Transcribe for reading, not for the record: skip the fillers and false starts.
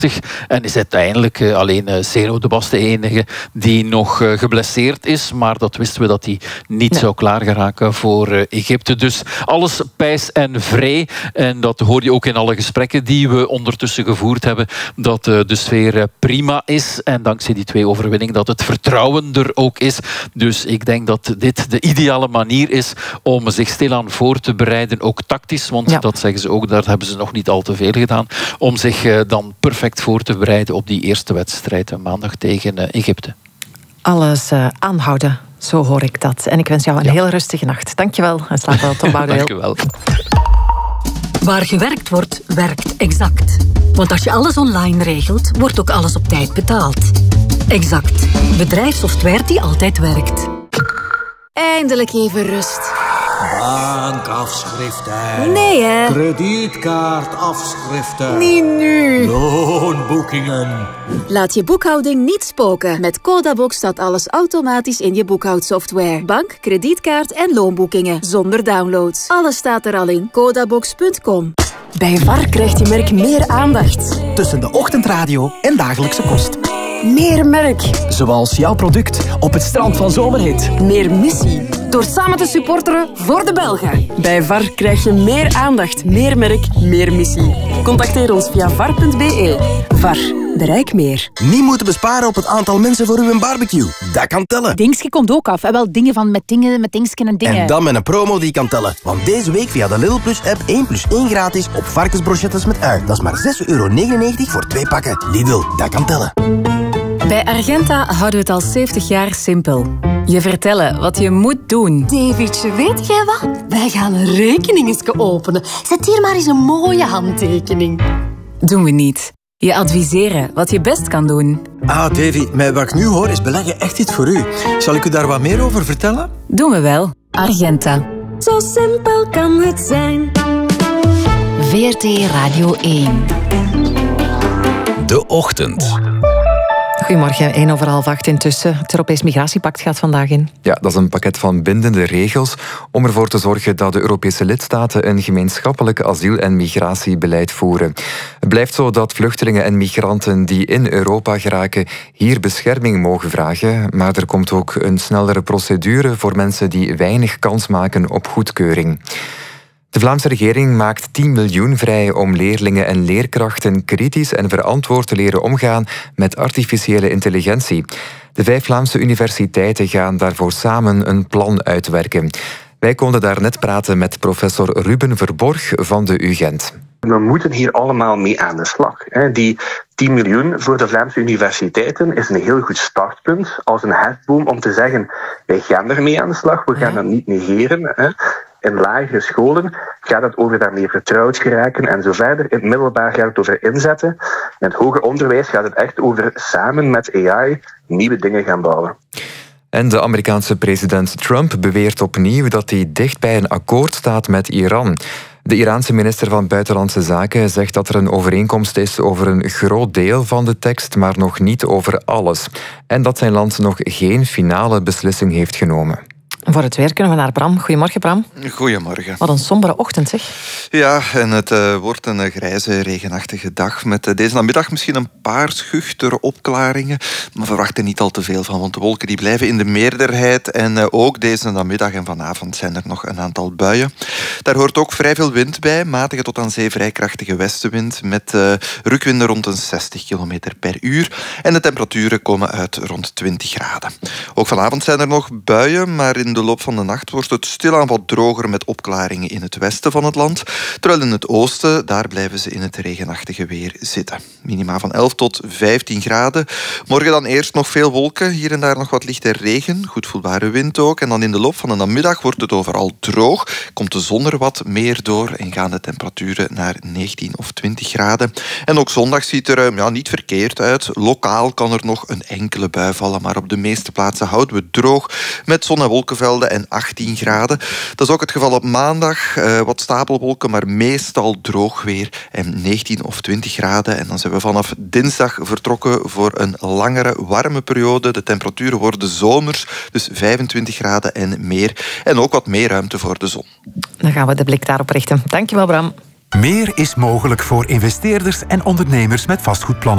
En is uiteindelijk alleen Zeno de Bas de enige die nog geblesseerd is. Maar dat wisten we dat hij niet zou klaar geraken voor Egypte. Dus alles pijs en vrij. En dat hoor je ook in alle gesprekken die we ondertussen gevoerd hebben. Dat de sfeer prima is. En dankzij die 2 overwinningen dat het vertrouwen er ook is. Dus ik denk dat dit de ideale manier is om zich stilaan voor te bereiden. Ook tactisch, want dat zeggen ze ook, daar hebben ze nog niet al te veel gedaan. Om zich dan perfect voor te bereiden op die eerste wedstrijd maandag tegen Egypte. Alles aanhouden, zo hoor ik dat. En ik wens jou een heel rustige nacht. Dankjewel en slaap wel, Tom Boudewijn. Dankjewel. Waar gewerkt wordt, werkt Exact. Want als je alles online regelt, wordt ook alles op tijd betaald. Exact. Bedrijfssoftware die altijd werkt. Eindelijk even rust. Bankafschriften. Nee, hè? Kredietkaartafschriften. Niet nu. Loonboekingen. Laat je boekhouding niet spoken. Met Codabox staat alles automatisch in je boekhoudsoftware. Bank, kredietkaart en loonboekingen. Zonder downloads. Alles staat er al in. Codabox.com. Bij VAR krijgt je merk meer aandacht. Tussen de ochtendradio en dagelijkse kost. Meer merk. Zoals jouw product op het strand van Zomerhit. Meer missie. Door samen te supporteren voor de Belgen. Bij VAR krijg je meer aandacht, meer merk, meer missie. Contacteer ons via var.be. VAR, bereik meer. Niet moeten besparen op het aantal mensen voor uw barbecue. Dat kan tellen. Dingske komt ook af. En wel dingen van met dingsken en dingen. En dan met een promo die kan tellen. Want deze week via de Lidl Plus app 1 + 1 gratis op varkensbrochettes met ui. Dat is maar €6,99 voor 2 pakken. Lidl, dat kan tellen. Bij Argenta houden we het al 70 jaar simpel. Je vertellen wat je moet doen. Davidje, weet jij wat? Wij gaan een rekening openen. Zet hier maar eens een mooie handtekening. Doen we niet. Je adviseren wat je best kan doen. Davy, met wat ik nu hoor is beleggen echt iets voor u. Zal ik u daar wat meer over vertellen? Doen we wel. Argenta. Zo simpel kan het zijn. VRT Radio 1. De Ochtend. Goedemorgen, 7:01 intussen. Het Europees Migratiepact gaat vandaag in. Ja, dat is een pakket van bindende regels om ervoor te zorgen dat de Europese lidstaten een gemeenschappelijk asiel- en migratiebeleid voeren. Het blijft zo dat vluchtelingen en migranten die in Europa geraken hier bescherming mogen vragen, maar er komt ook een snellere procedure voor mensen die weinig kans maken op goedkeuring. De Vlaamse regering maakt 10 miljoen vrij om leerlingen en leerkrachten kritisch en verantwoord te leren omgaan met artificiële intelligentie. De 5 Vlaamse universiteiten gaan daarvoor samen een plan uitwerken. Wij konden daar net praten met professor Ruben Verborg van de UGent. We moeten hier allemaal mee aan de slag. Die 10 miljoen voor de Vlaamse universiteiten is een heel goed startpunt als een hefboom om te zeggen, wij gaan ermee aan de slag, we gaan dat niet negeren. In lagere scholen gaat het over dat meer vertrouwd geraken en zo verder. In het middelbaar gaat het over inzetten. In het hoger onderwijs gaat het echt over samen met AI nieuwe dingen gaan bouwen. En de Amerikaanse president Trump beweert opnieuw dat hij dicht bij een akkoord staat met Iran. De Iraanse minister van Buitenlandse Zaken zegt dat er een overeenkomst is over een groot deel van de tekst, maar nog niet over alles. En dat zijn land nog geen finale beslissing heeft genomen. Voor het weer kunnen we naar Bram. Goedemorgen, Bram. Goedemorgen. Wat een sombere ochtend, zeg. Ja, en het wordt een grijze, regenachtige dag. Met deze namiddag misschien een paar schuchtere opklaringen. Maar verwacht er niet al te veel van, want de wolken die blijven in de meerderheid. En ook deze namiddag en vanavond zijn er nog een aantal buien. Daar hoort ook vrij veel wind bij. Matige tot aan zee vrij krachtige westenwind. Met rukwinden rond een 60 km per uur. En de temperaturen komen uit rond 20 graden. Ook vanavond zijn er nog buien, maar in de loop van de nacht wordt het stilaan wat droger met opklaringen in het westen van het land. Terwijl in het oosten, daar blijven ze in het regenachtige weer zitten. Minima van 11 tot 15 graden. Morgen dan eerst nog veel wolken. Hier en daar nog wat lichte regen. Goed voelbare wind ook. En dan in de loop van de namiddag wordt het overal droog. Komt de zon er wat meer door en gaan de temperaturen naar 19 of 20 graden. En ook zondag ziet er niet verkeerd uit. Lokaal kan er nog een enkele bui vallen, maar op de meeste plaatsen houden we het droog met zon en wolkenvelden en 18 graden. Dat is ook het geval op maandag. Wat stapelwolken, maar meestal droog weer en 19 of 20 graden. En dan zijn we vanaf dinsdag vertrokken voor een langere, warme periode. De temperaturen worden zomers, dus 25 graden en meer. En ook wat meer ruimte voor de zon. Dan gaan we de blik daarop richten. Dankjewel, Bram. Meer is mogelijk voor investeerders en ondernemers met vastgoedplannen.